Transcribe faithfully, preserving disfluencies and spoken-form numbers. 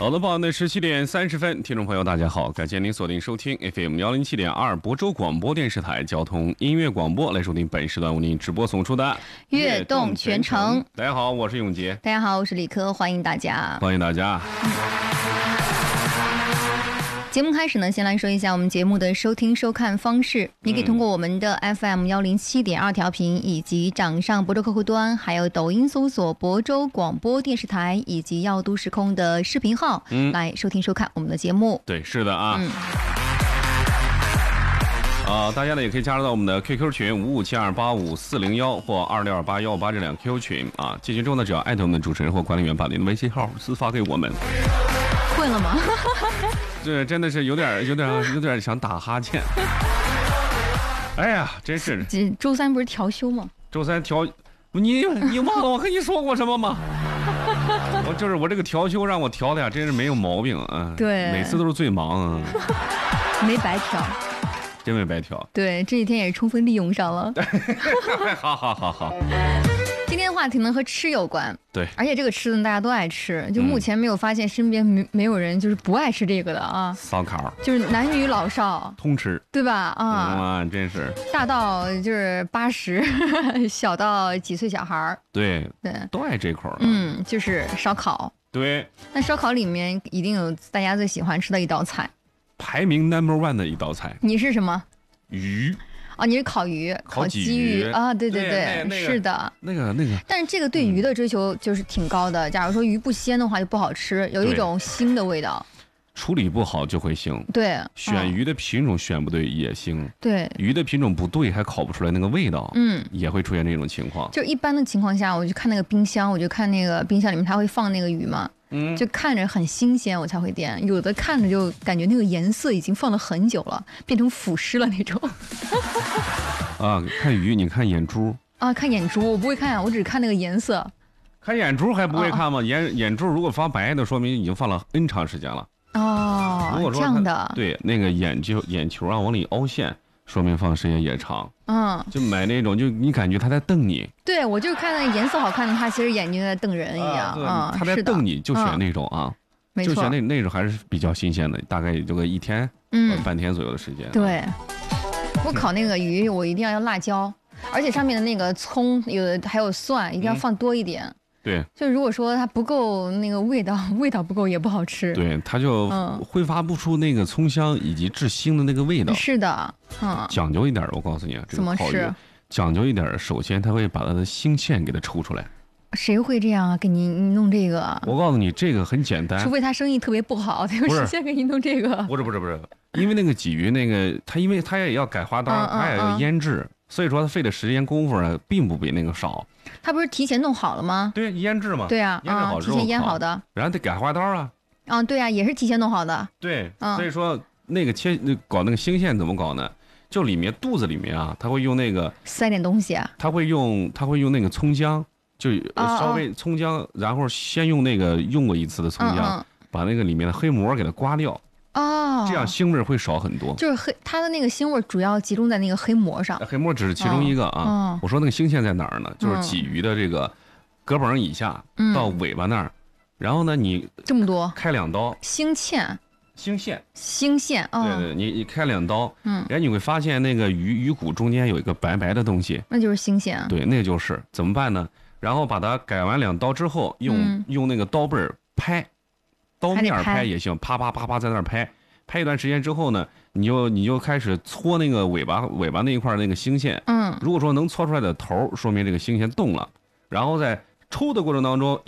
好的，报的十七点三十分，听众朋友大家好，感谢您锁定收听 F M 幺零七点二亳州广播电视台交通音乐广播，来收听本时段为您直播送出的悦动全程。 大家好，我是永杰。 大家好，我是李科，欢迎大家。 欢迎大家。 节目开始呢，先来说一下我们节目的收听收看方式。你可以通过我们的 F M 幺零七点二调频，以及掌上亳州客户端，还有抖音搜索亳州广播电视台以及耀都时空的视频号，嗯、来收听收看我们的节目。 对，是的啊。 嗯啊、呃，大家呢也可以加入到我们的 Q Q 群五五七二八五四零幺或二六二八幺八这两 Q Q 群啊。进群之后呢，只要艾特我们的主持人或管理员，把您的微信号私发给我们。 会了吗？ 这真的是有点、有点、有点想打哈欠。哎呀，真是！ 这周三不是调休吗？ 周三调，你你忘了我跟你说过什么吗？我就是我这个调休让我调的呀，真是没有毛病啊。 对， 每次都是最忙啊。 没白调。 真没白调。 对，这几天也是充分利用上了。 好好好好。 今天的话题呢和吃有关， 对， 而且这个吃呢大家都爱吃，就目前没有发现身边没没有人就是不爱吃这个的啊。 烧烤就是男女老少通吃， 对吧？啊、 嗯，真是大到就是八十，小到几岁小孩儿， 对对， 都爱这口。 嗯，就是烧烤。 对， 那烧烤里面一定有大家最喜欢吃的一道菜， 排名 number one 的一道菜。 你是什么？ 鱼。 哦，你是烤鱼， 烤鲫鱼啊，对对对，那个、 是的， 那个那个。 但是这个对鱼的追求就是挺高的。嗯、假如说鱼不鲜的话，就不好吃，有一种腥的味道。 处理不好就会腥。 对， 选鱼的品种选不对也腥。 对， 鱼的品种不对还烤不出来那个味道。 嗯， 也会出现这种情况。 就一般的情况下，我就看那个冰箱，我就看那个冰箱里面它会放那个鱼嘛。嗯，就看着很新鲜，我才会点。有的看着就感觉那个颜色已经放了很久了，变成腐尸了那种。 啊，看鱼，你看眼珠啊，看眼珠，我不会看，我只看那个颜色。 看眼珠还不会看吗？哦、眼眼珠如果发白的，说明已经放了 N 长时间了。 哦， 如果说这样的， 对，那个眼球眼球啊往里凹陷，说明放时间也长。 嗯， 就买那种，就你感觉他在瞪你。 对，我就看那颜色好看的，他其实眼睛在瞪人一样。 啊、嗯，他在瞪你，就选那种啊，嗯、 没错，就选那那种还是比较新鲜的，大概也就个一天，嗯，半天左右的时间。 对，我烤那个鱼，我一定要用辣椒，而且上面的那个葱有的还有蒜，一定要放多一点。嗯对， 就如果说它不够那个味道，味道不够也不好吃。 对，它就挥发不出那个葱香以及致腥的那个味道。 是的，嗯， 讲究一点，我告诉你啊，这个烤鱼讲究一点，首先它会把它的腥线给它抽出来。 谁会这样啊？给你弄这个？ 我告诉你，这个很简单， 除非他生意特别不好，才会实现给你弄这个。 不是不是不是，因为那个鲫鱼那个，它因为它也要改花刀， 嗯嗯嗯它也要腌制。所以说，它费的时间功夫呢，并不比那个少。 它不是提前弄好了吗？ 对，腌制嘛。 对啊， 腌制好之后、 啊、提前腌好的。 然后得改花刀啊。 啊，对啊，也是提前弄好的。 对，嗯、所以说那个切搞那个腥线怎么搞呢？就里面肚子里面啊，它会用那个塞点东西啊。 它会用它会用那个葱姜，就稍微葱姜，哦、然后先用那个用过一次的葱姜，嗯嗯把那个里面的黑膜给它刮掉。 哦， 这样腥味会少很多。 就是黑，它的那个腥味主要集中在那个黑膜上。 黑膜只是其中一个啊。 哦、 我说那个腥线在哪儿呢？就是鲫鱼的这个胳膊以下、嗯、到尾巴那儿，然后呢，你这么多开两刀。 腥芡。 腥线。 腥线啊。 哦、对对，你你开两刀，嗯，然后你会发现那个鱼鱼骨中间有一个白白的东西， 那就是腥线。 对，那就是怎么办呢？然后把它改完两刀之后，用、嗯、用那个刀背拍。刀面拍也行，啪啪啪啪在那儿拍，拍一段时间之后呢，你就你就开始搓那个尾巴尾巴那一块那个腥线，嗯，如果说能搓出来的头，说明这个腥线动了，然后在抽的过程当中。